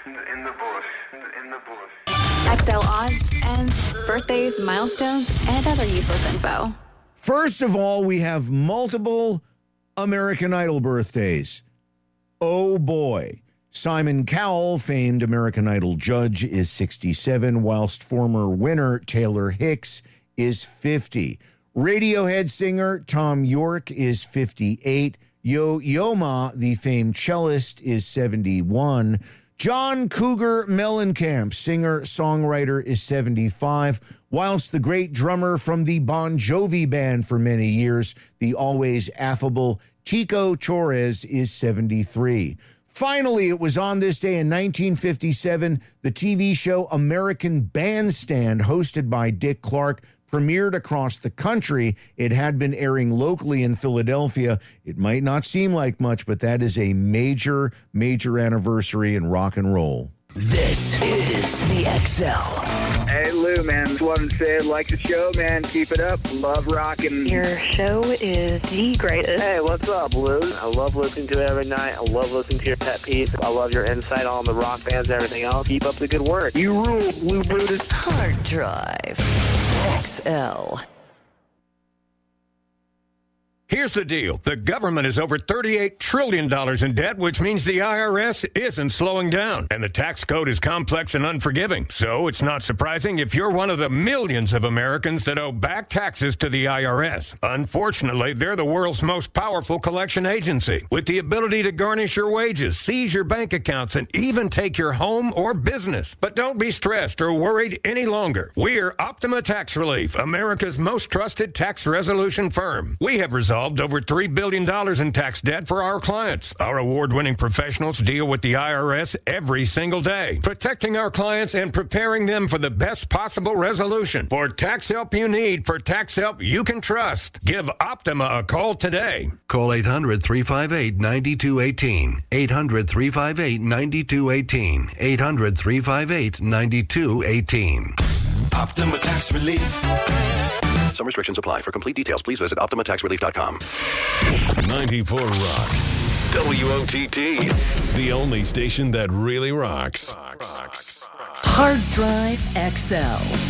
in the bush, in the bush. XL odds, ends, birthdays, milestones, and other useless info. First of all, we have multiple American Idol birthdays. Oh boy. Simon Cowell, famed American Idol judge, is 67, whilst former winner Taylor Hicks is 50. Radiohead singer Thom Yorke is 58. Yo-Yo Ma, the famed cellist, is 71. John Cougar Mellencamp, singer-songwriter, is 75, whilst the great drummer from the Bon Jovi band for many years, the always affable Chico Torres, is 73. Finally, it was on this day in 1957, the TV show American Bandstand, hosted by Dick Clark, premiered across the country. It had been airing locally in Philadelphia. It might not seem like much, but that is a major, major anniversary in rock and roll. This is the XL. Hey, Lou, man. Just wanted to say, like the show, man. Keep it up. Love rocking. Your show is the greatest. Hey, what's up, Lou? I love listening to it every night. I love listening to your pet peeves. I love your insight on the rock bands and everything else. Keep up the good work. You rule, Lou Brutus. Hard Drive. XL. Here's the deal. The government is over $38 trillion in debt, which means the IRS isn't slowing down. And the tax code is complex and unforgiving. So it's not surprising if you're one of the millions of Americans that owe back taxes to the IRS. Unfortunately, they're the world's most powerful collection agency, with the ability to garnish your wages, seize your bank accounts, and even take your home or business. But don't be stressed or worried any longer. We're Optima Tax Relief, America's most trusted tax resolution firm. We have resolved over $3 billion in tax debt for our clients. Our award-winning professionals deal with the IRS every single day, protecting our clients and preparing them for the best possible resolution. For tax help you need, for tax help you can trust, give Optima a call today. Call 800-358-9218. 800-358-9218. 800-358-9218. Optima Tax Relief. Some restrictions apply. For complete details, please visit OptimaTaxRelief.com. 94 Rock. WOTT. The only station that really rocks. Hard Drive XL.